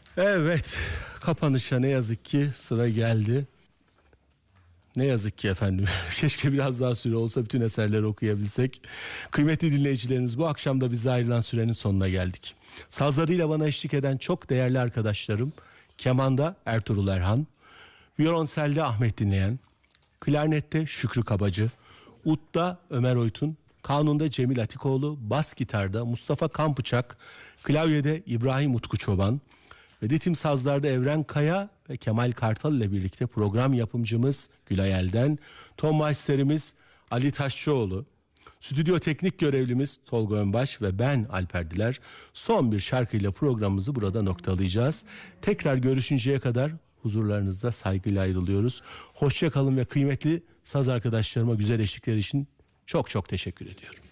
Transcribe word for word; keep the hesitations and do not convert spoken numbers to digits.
Evet, kapanışa ne yazık ki sıra geldi. Ne yazık ki efendim. Keşke biraz daha süre olsa bütün eserleri okuyabilsek. Kıymetli dinleyicilerimiz, bu akşam da bize ayrılan sürenin sonuna geldik. Sazlarıyla bana eşlik eden çok değerli arkadaşlarım: kemanda Ertuğrul Erhan, violonselde Ahmet Dinleyen, klarnette Şükrü Kabacı, udda Ömer Oytun, kanunda Cemil Atikoğlu, bas gitarda Mustafa Kampıçak, klavyede İbrahim Utku Çoban ve ritim sazlarda Evren Kaya ve Kemal Kartal ile birlikte program yapımcımız Gülay Elden, ton masterimiz Ali Taşçıoğlu, stüdyo teknik görevlimiz Tolga Önbaş ve ben Alper Diler son bir şarkıyla programımızı burada noktalayacağız. Tekrar görüşünceye kadar huzurlarınızda saygıyla ayrılıyoruz. Hoşça kalın ve kıymetli saz arkadaşlarıma güzel eşlikler için çok çok teşekkür ediyorum.